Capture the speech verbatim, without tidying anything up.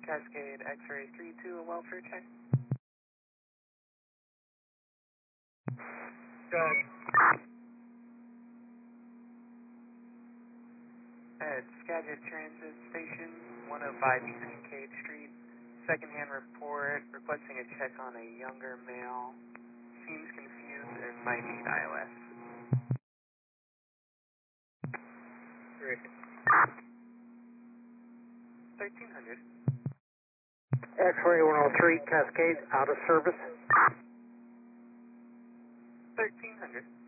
Cascade X-ray three two, a welfare check. Good. At Skagit Transit Station, one oh five East Kincaid Street. Secondhand report requesting a check on a younger male. Seems confused and might need I L S. Great. thirteen hundred. X-ray one oh three, Cascade, out of service. thirteen hundred.